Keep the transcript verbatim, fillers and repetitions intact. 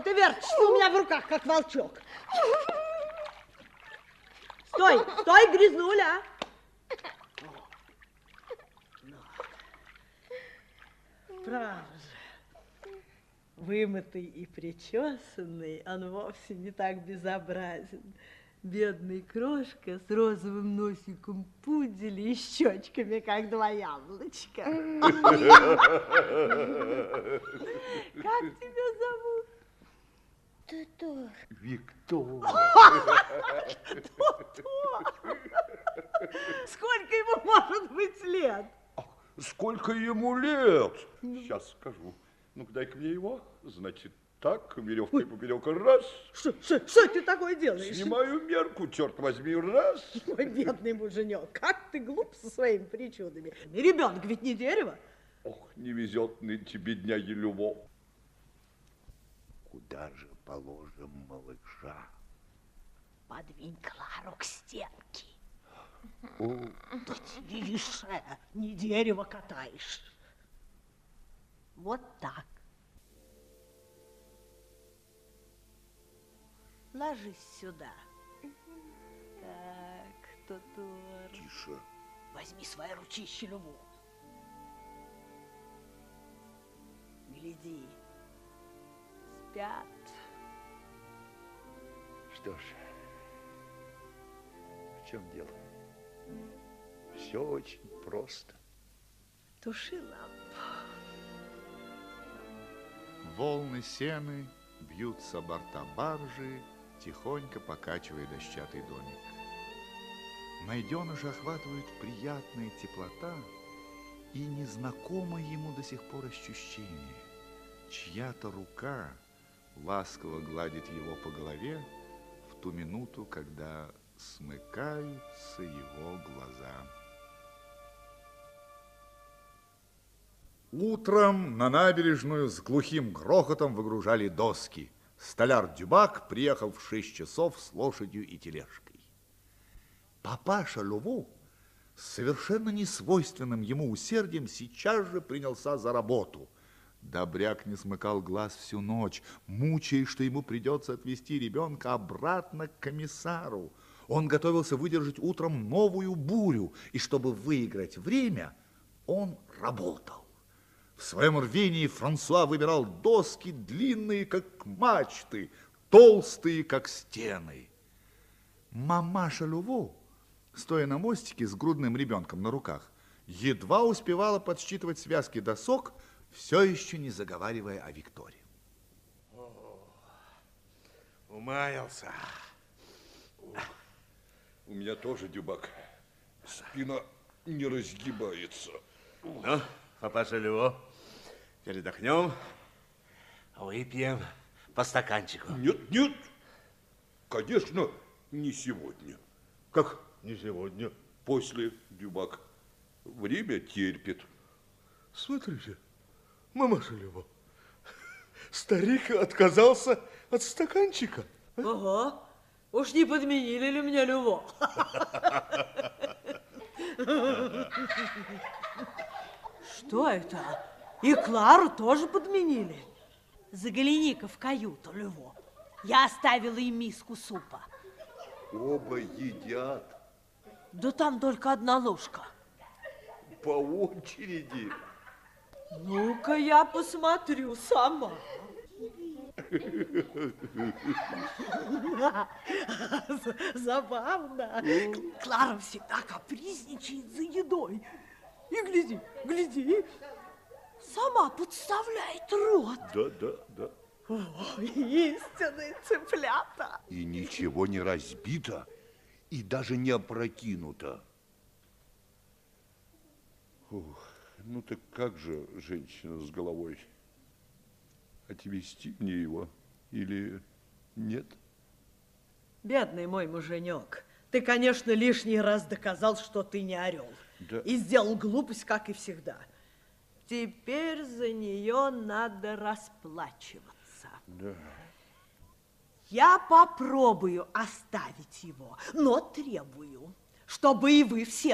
ты вертишься у меня в руках, как волчок? Стой, стой, грязнуля. Правда же, вымытый и причесанный, он вовсе не так безобразен. Бедный крошка с розовым носиком пуделя и щечками, как два яблочка. Как тебя зовут? Тутор. Виктор. Тутор. Сколько ему может быть лет? Сколько ему лет? Сейчас скажу. Ну-ка, дай-ка мне его. Значит, так, веревкой поперек, раз. Что, что, что ты такое делаешь? Снимаю мерку, черт возьми, раз. Мой бедный муженек, как ты глуп со своими причудами. Ребенок ведь не дерево. Ох, не везет нынче бедняге Любо. Куда же положим малыша? Подвинь Клару к стенке. О, Да тише, не дерево катаешь. Вот так. Ложись сюда. Так, Тутор. тише. Возьми свои ручища, Любу. Гляди. Спят. Что ж, в чем дело? Все очень просто. Туши лампу. Волны сены бьются о борта баржи, тихонько покачивая дощатый домик. Найденыша охватывает приятная теплота и незнакомое ему до сих пор ощущение. Чья-то рука ласково гладит его по голове в ту минуту, когда смыкаются его глаза. Утром на набережную с глухим грохотом выгружали доски. Столяр Дюбак приехал в шесть часов с лошадью и тележкой. Папаша Луву с совершенно несвойственным ему усердием сейчас же принялся за работу. Добряк не смыкал глаз всю ночь, мучаясь, что ему придется отвезти ребенка обратно к комиссару. Он готовился выдержать утром новую бурю, и чтобы выиграть время, он работал. В своем рвении Франсуа выбирал доски, длинные, как мачты, толстые, как стены. Мамаша Луву, стоя на мостике с грудным ребенком на руках, едва успевала подсчитывать связки досок, все еще не заговаривая о Викторе. Умаялся. У меня тоже, Дюбак. Спина не разгибается. Ну, папаша Лево, передохнем, выпьем по стаканчику. Нет, нет, конечно, не сегодня. Как не сегодня? После, Дюбак. Время терпит. Смотрите, мамаша Лево, старик отказался от стаканчика. Ого, уж не подменили ли меня Люво? Что это? И Клару тоже подменили? Загляни-ка в каюту, Люво. Я оставила им миску супа. Оба едят. Да там только одна ложка. По очереди. Ну-ка я посмотрю сама. Забавно. Клара всегда капризничает за едой. И гляди, гляди, сама подставляет рот. Да, да, да. О, истинные цыплята. И ничего не разбито, и даже не опрокинуто. Ух, ну так как же женщина с головой? Отвезти мне его или нет? Бедный мой муженек, ты, конечно, лишний раз доказал, что ты не орел. Да. И сделал глупость, как и всегда. Теперь за нее надо расплачиваться. Да. Я попробую оставить его, но требую, чтобы и вы все